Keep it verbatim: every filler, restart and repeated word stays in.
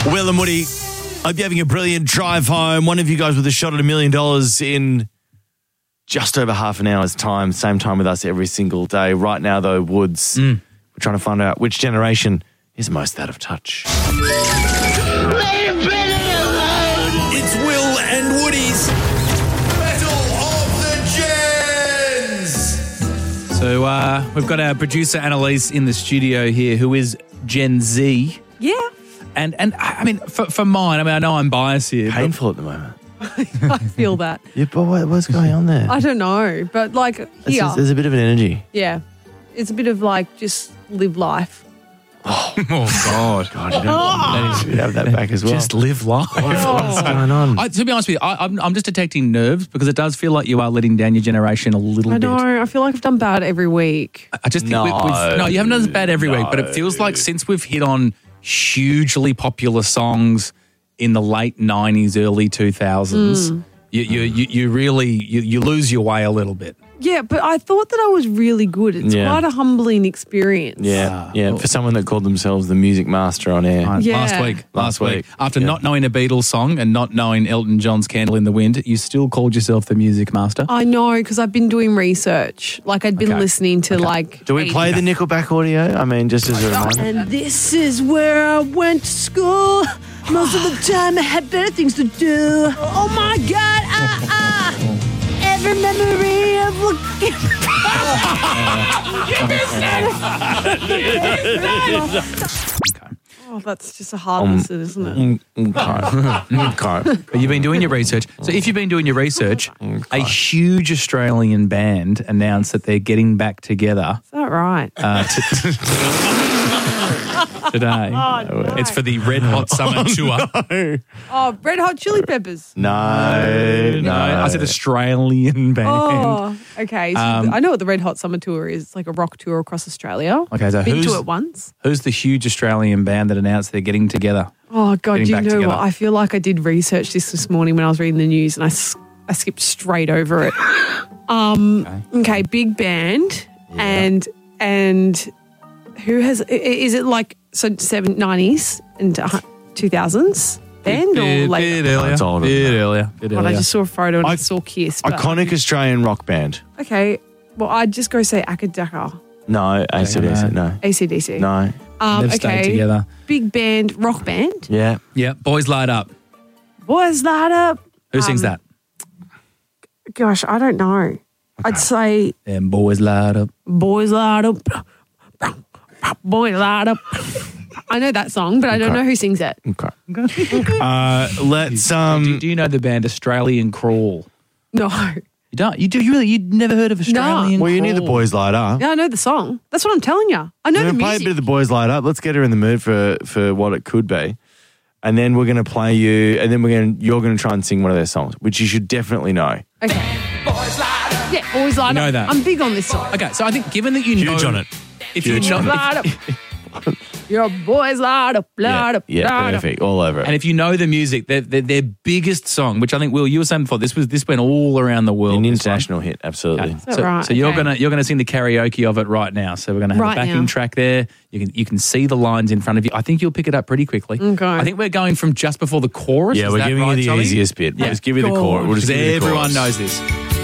Will and Woody, hope you're having a brilliant drive home. One of you guys with a shot at a million dollars in just over half an hour's time. Same time with us every single day. Right now, though, Woods, mm. we're trying to find out which generation is most out of touch. It's Will and Woody's Battle of the Gens. So uh, we've got our producer Annalise in the studio here, who is Gen Z. Yeah. And and I mean, for, for mine, I mean, I know I'm biased here. Painful at the moment. I feel that. Yeah, but what, what's going on there? I don't know, but like here, There's, there's a bit of an energy. yeah, it's a bit of like just live life. Oh, God. God, you don't, you don't have that back as well. Just live life. What's going on? I, to be honest with you, I, I'm, I'm just detecting nerves because it does feel like you are letting down your generation a little I bit. know. I feel like I've done bad every week. I just think No, we, we've, no, you haven't done as bad every week, but it feels like since we've hit on hugely popular songs in the late nineties, early two thousands, Mm. you, you, you, you really you, you lose your way a little bit. Yeah, but I thought that I was really good. It's Yeah. quite a humbling experience. Yeah, yeah. For someone that called themselves the music master on air. Right, Yeah. Last week, last, Last week, week, after yeah. not knowing a Beatles song and not knowing Elton John's Candle in the Wind, you still called yourself the music master. I know because I've been doing research. Like I'd been Okay. listening to like. Do we play the Nickelback audio? I mean, just as a reminder. And this is where I went to school. Most of the time I had better things to do. Oh my God, ah, ah. Every memory of looking. Oh, that's just a hard Um, listen, isn't it? Mm, Okay. Okay. But you've been doing your research. So if you've been doing your research, a huge Australian band announced that they're getting back together Is that right? uh, to- today. no. It's for the Red Hot Summer Tour. Oh, Red Hot Chili Peppers. No, no. I said Australian band. Oh, okay. So Um, I know what the Red Hot Summer Tour is. It's like a rock tour across Australia. Okay, so Been who's, to it once. who's the huge Australian band that announced they're getting together? Oh, God, Getting do you back know together. what? I feel like I did research this this morning when I was reading the news and I, s- I skipped straight over it. Um, okay. okay, big band. And and who has, i- is it like, so seven nineties and uh, two thousands band or Bit, later? bit earlier. It's older Bit than that. earlier. Bit God, earlier. I just saw a photo and I, I- saw Kiss. But, Iconic Australian rock band. Okay, well, I'd just go say Akadaka, No, A C D C. No. A C D C. No. Um, They've stayed okay, together. big band, rock band. Yeah. Yeah, Boys Light Up. Boys Light Up. Who sings Um, that? Gosh, I don't know. I'd say Them Boys Light Up. Boys Light Up. Boys Light Up. I know that song, but I don't Okay. know who sings it. Okay. uh, let's do, um. do you know the band Australian Crawl? No. You don't? You do? You really? You'd never heard of Australian Well, Crawl? you knew the Boys Light Up. Yeah, I know the song. That's what I'm telling you. I know We're the gonna play a music. bit of the Boys Light Up. Let's get her in the mood for for what it could be, and then we're gonna play you, and then we're gonna you're gonna try and sing one of their songs, which you should definitely know. Okay. Boys Light Up. Yeah, Boys Light You know Up. that. I'm big on this song. Okay, so I think given that you Huge know on it. if you Huge know, on it. Light Up. Your boys light up, light Yeah, up, yeah, light up. perfect, all over it. and if you know the music, their, their, their biggest song, which I think Will, you were saying before, this was this went all around the world. An this one. international hit, absolutely. Okay. that So, right? so you're Okay. gonna you're gonna sing the karaoke of it right now. So we're gonna have Right a backing now. track there. You can you can see the lines in front of you. I think you'll pick it up pretty quickly. Okay. I think we're going from just before the chorus. Yeah, Is we're that giving right, you the Tommy? easiest bit. We'll Yeah. just give you the chorus. We'll just Because give you the everyone chorus. knows this.